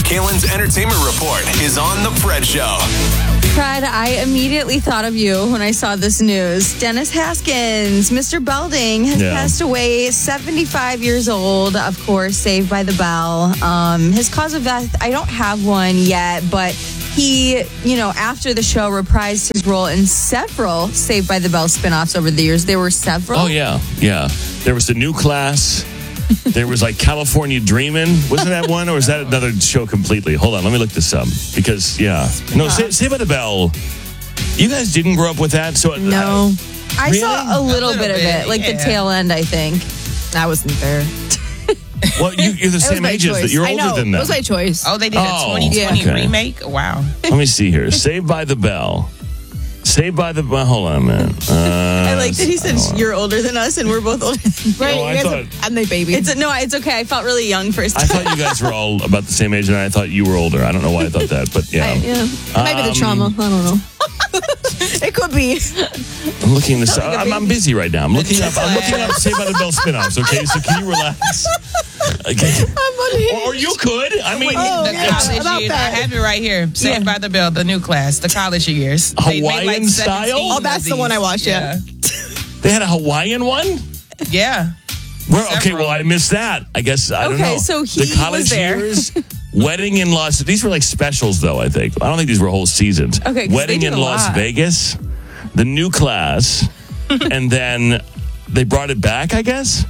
Kalen's Entertainment Report is on The Fred Show. Fred, I immediately thought of you when I saw this news. Dennis Haskins, Mr. Belding, has passed away, 75 years old, of course, Saved by the Bell. His cause of death, I don't have one yet, but he, after the show, reprised his role in several Saved by the Bell spinoffs over the years. There were several. Oh, yeah. There was The New Class. There was like California Dreamin'. Wasn't that one, or was that another show completely? Hold on, let me look this up. Because, no, Saved by the Bell. You guys didn't grow up with that? So no. I really? saw a little bit of it, like the tail end, I think. I wasn't there. Well, you're the same age as that. You're older than them. It was my choice. Oh, they did a 2020 remake? Wow. Let me see here. Saved by the Bell. Saved by the Bell. Hold on a minute. I like that he said you're older than us and we're both older. Right. Oh, I thought, I'm the baby. It's okay. I felt really young first. I thought you guys were all about the same age, and I thought you were older. I don't know why I thought that, but yeah. Maybe the trauma. I don't know. It could be. I'm looking this up. I'm busy right now. I'm looking up Saved by the Bell spinoffs. Okay, so can you relax? Okay. Or you could. I mean, college years. I have it right here. Saved by the Bell, The New Class, the college years. Hawaiian style. Oh, that's the one I watched. Yeah. They had a Hawaiian one. Yeah. Well, I missed that. I guess I don't know. Okay, so he the college was there. years, Wedding in Las. These were like specials, though. I think. I don't think these were whole seasons. Okay, Wedding in Las Vegas, The New Class, and then they brought it back. I guess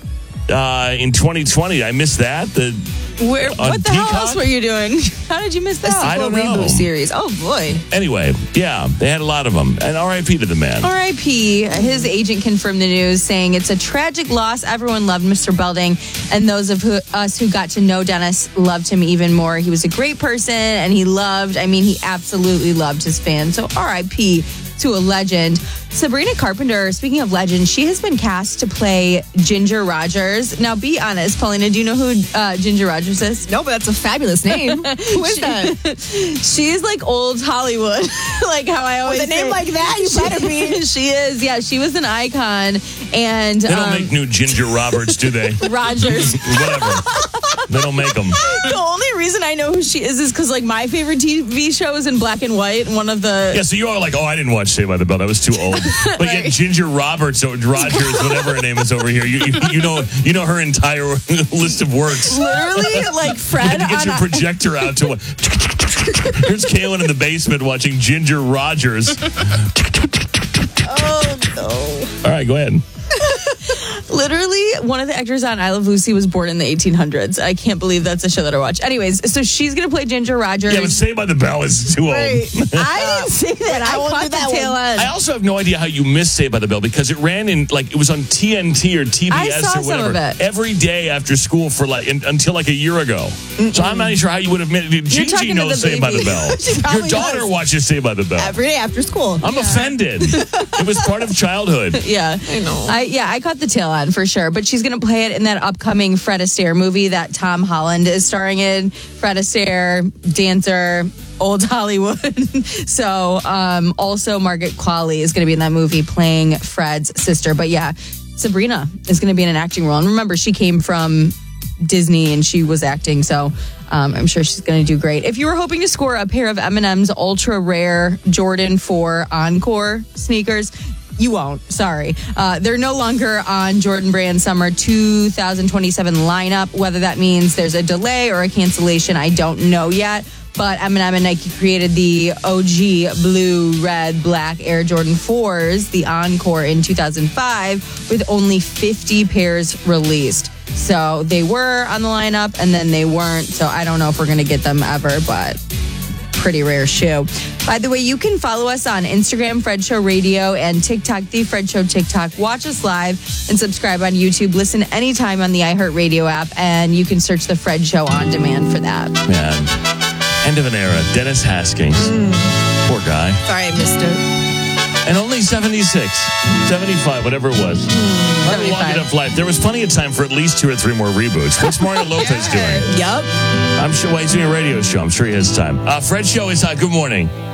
in 2020. I missed that. What the hell else were you doing? How did you miss that? I don't know. Reboot series. Oh boy. Anyway, they had a lot of them. And R.I.P. to the man. R.I.P. His agent confirmed the news, saying it's a tragic loss. Everyone loved Mr. Belding, and those of us who got to know Dennis loved him even more. He was a great person, and he absolutely loved his fans. So R.I.P. to a legend. Sabrina Carpenter, speaking of legends, she has been cast to play Ginger Rogers. Now, be honest, Paulina, do you know who Ginger Rogers is? No, but that's a fabulous name. Who is that? She's like old Hollywood. Like how I always say. With a name like that, you better be. She is. Yeah, she was an icon. And they don't make new Ginger Roberts, do they? Rogers. Whatever. They don't make them. The only reason I know who she is because like my favorite TV show is in black and white. One of the so you are like, I didn't watch Saved by the Bell. That was too old. But right. Yet Ginger Roberts or Rogers, whatever her name is over here, you know her entire list of works. Literally, like Fred. You get your projector out to what? Here's Kalen in the basement watching Ginger Rogers. Oh no! All right, go ahead. Literally, one of the actors on I Love Lucy was born in the 1800s. I can't believe that's a show that I watch. Anyways, so she's going to play Ginger Rogers. Yeah, but Saved by the Bell is too old. I didn't say that. I caught the tail end. I also have no idea how you missed Saved by the Bell because it ran in, it was on TNT or TBS I saw or whatever. some of it. Every day after school for until a year ago. So I'm not sure how you would have missed it. Gigi knows Saved by the Bell. Your daughter watches Saved by the Bell. Every day after school. I'm offended. It was part of childhood. Yeah. I know. I caught the tail end for sure. But she's going to play it in that upcoming Fred Astaire movie that Tom Holland is starring in. Fred Astaire, dancer, old Hollywood. So also Margaret Qualley is going to be in that movie playing Fred's sister. But yeah, Sabrina is going to be in an acting role. And remember, she came from Disney and she was acting. So I'm sure she's going to do great. If you were hoping to score a pair of M&M's ultra rare Jordan 4 Encore sneakers, you won't. Sorry. They're no longer on Jordan Brand Summer 2027 lineup. Whether that means there's a delay or a cancellation, I don't know yet. But M&M and Nike created the OG blue, red, black Air Jordan 4s, the Encore, in 2005 with only 50 pairs released. So they were on the lineup and then they weren't. So I don't know if we're going to get them ever, but pretty rare shoe. By the way, you can follow us on Instagram, Fred Show Radio, and TikTok, The Fred Show TikTok. Watch us live and subscribe on YouTube. Listen anytime on the iHeartRadio app, and you can search The Fred Show on demand for that. Man, end of an era. Dennis Haskins. Poor guy. Sorry, I missed it. And only 76, 75, whatever it was. Not a long enough life. There was plenty of time for at least 2 or 3 more reboots. What's Mario Lopez doing? Yep. I'm sure he's doing a radio show. I'm sure he has time. Fred Show is good morning.